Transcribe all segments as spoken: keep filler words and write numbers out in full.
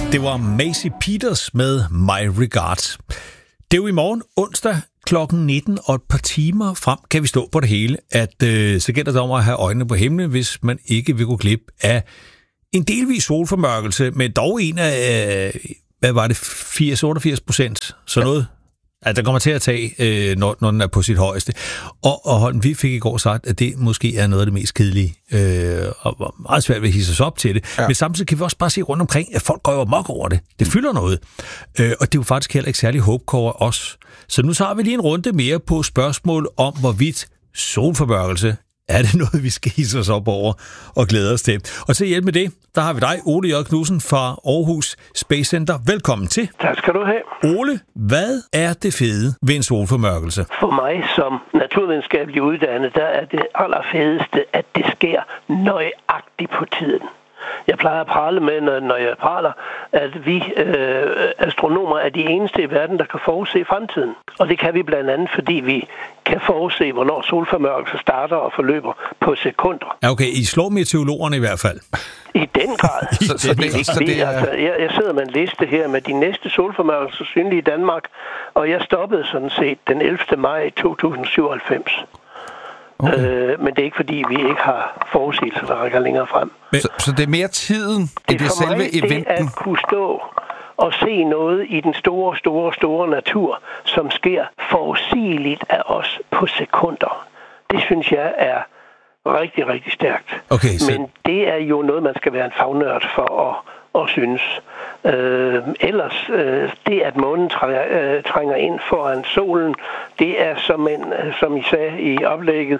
Det var Macy Peters med My Regards. Det er jo i morgen, onsdag klokken nitten, og et par timer frem kan vi stå på det hele, at øh, så gælder det om at have øjnene på himlen, hvis man ikke vil gå glip af en delvis solformørkelse, men dog en af, øh, hvad var det, firs til otteogfirs procent, så noget, at der kommer til at tage, øh, når, når den er på sit højeste. Og, og Holm, vi fik i går sagt, at det måske er noget af det mest kedelige, øh, og meget svært ved at hisse os op til det. Ja. Men samtidig kan vi også bare se rundt omkring, at folk går jo amok over det. Det fylder noget. Øh, og det er jo faktisk heller ikke særlig håbkår os. Så nu tager vi lige en runde mere på spørgsmål om, hvorvidt solformørkelse er det noget, vi skal hisse os op over og glæde os til. Og til hjælp med det, der har vi dig, Ole J. Knudsen fra Aarhus Space Center. Velkommen til. Tak skal du have. Ole, hvad er det fede ved en solformørkelse? For mig som naturvidenskabelig uddannet, der er det allerfedeste, at det sker nøjagtigt på tiden. Jeg plejer at prale med, når, når jeg praler, at vi øh, astronomer er de eneste i verden, der kan forudse fremtiden. Og det kan vi blandt andet, fordi vi kan forudse, hvornår solformørkelse starter og forløber på sekunder. Ja, okay. I slår meteorologerne i hvert fald. I den grad. så, så det, det, så det er... altså, jeg, jeg sidder med en liste her med de næste solformørkelser synlige i Danmark, og jeg stoppede sådan set den ellevte maj to tusind syvoghalvfems. Okay. Øh, men det er ikke fordi, vi ikke har forudsigelser, der rækker længere frem. Men, så, så det er mere tiden, end det, det selve mig, eventen? Det at kunne stå og se noget i den store, store, store natur, som sker forudsigeligt af os på sekunder. Det synes jeg er rigtig, rigtig stærkt. Okay, så... Men det er jo noget, man skal være en fagnørd for at, at synes. Øh, ellers, øh, det at månen trænger, øh, trænger ind foran solen, det er som, en, som I sagde i oplægget,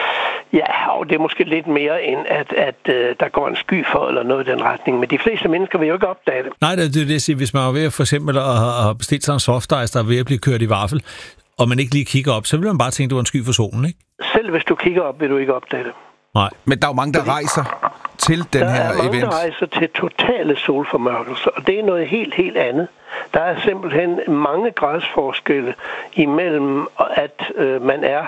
ja, og det er måske lidt mere end, at, at øh, der går en sky for eller noget i den retning. Men de fleste mennesker vil jo ikke opdage det. Nej, det er det, det hvis man er ved for eksempel at have bestilt sig en softice, der er ved at blive kørt i vaffel, og man ikke lige kigger op, så vil man bare tænke, at det var en sky for solen, ikke? Selv hvis du kigger op, vil du ikke opdage det. Nej. Men der er jo mange, der rejser til den der her event. Der er mange, der rejser til totale solformørkelser, og det er noget helt, helt andet. Der er simpelthen mange gradsforskelle imellem, at øh, man er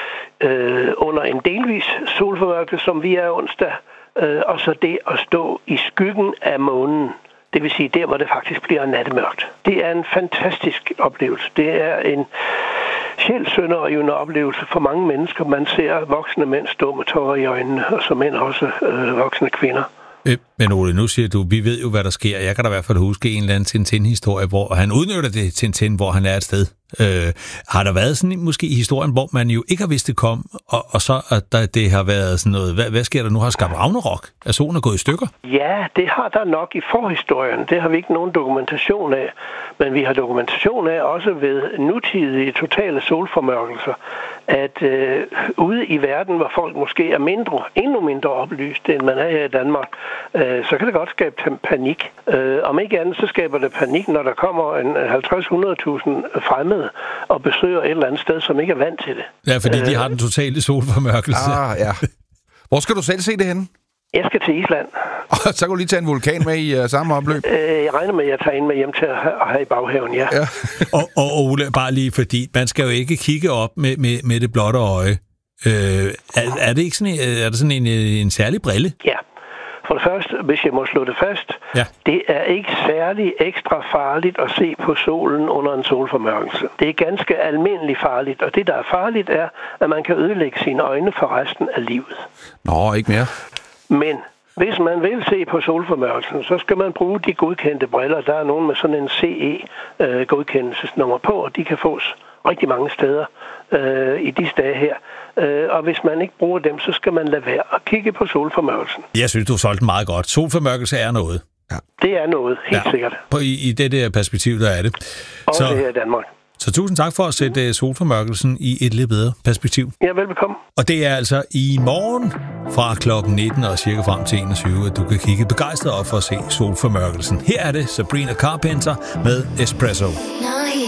øh, under en delvis solformørkelse, som vi er onsdag, øh, og så det at stå i skyggen af månen. Det vil sige der, hvor det faktisk bliver nattemørkt. Det er en fantastisk oplevelse. Det er en sjælsønderrivende oplevelse for mange mennesker. Man ser voksne mænd stå med tårer i øjnene, og så mænd også øh, voksne kvinder. Men Ole, nu siger du, vi ved jo, hvad der sker. Jeg kan da i hvert fald huske en eller anden Tintin-historie, hvor han udnytter det Tintin, hvor han er et sted. Øh, har der været sådan måske i historien, hvor man jo ikke har vidst det kom, og, og så at der, det har været sådan noget, hvad, hvad sker der nu? Har skabt Ragnarok? Er solen er gået i stykker? Ja, det har der nok i forhistorien. Det har vi ikke nogen dokumentation af. Men vi har dokumentation af også ved nutidige totale solformørkelser, at øh, ude i verden, hvor folk måske er mindre, endnu mindre oplyst, end man er her i Danmark, øh, så kan det godt skabe panik. Øh, om ikke andet, så skaber det panik, når der kommer en halvtreds til hundrede tusind fremmede og besøger et eller andet sted, som ikke er vant til det. Ja, fordi øh, de har den totale solformørkelse. Ah, ja. Hvor skal du selv se det henne? Jeg skal til Island. Og så kan du lige tage en vulkan med i uh, samme opløb. Øh, jeg regner med, at jeg tager en med hjem til at have, at have i baghaven, ja. ja. og, og Ole, bare lige fordi, man skal jo ikke kigge op med, med, med det blotte øje. Øh, er, er det ikke sådan, er det sådan en, en særlig brille? Ja. For det første, hvis jeg må slå det fast, ja. Det er ikke særlig ekstra farligt at se på solen under en solformørkelse. Det er ganske almindeligt farligt, og det, der er farligt, er, at man kan ødelægge sine øjne for resten af livet. Nå, ikke mere. Men hvis man vil se på solformørkelsen, så skal man bruge de godkendte briller. Der er nogen med sådan en C E-godkendelsesnummer på, og de kan fås rigtig mange steder øh, i disse dage her. Øh, og hvis man ikke bruger dem, så skal man lade være at kigge på solformørkelsen. Jeg synes, du solgte meget godt. Solformørkelse er noget. Ja. Det er noget, helt ja. sikkert. På, i, I det der perspektiv, der er det. Og så, det her i Danmark. Så tusind tak for at sætte solformørkelsen i et lidt bedre perspektiv. Ja, velbekomme. Og det er altså i morgen fra klokken nitten og cirka frem til enogtyve, at du kan kigge begejstret op for at se solformørkelsen. Her er det Sabrina Carpenter med Espresso.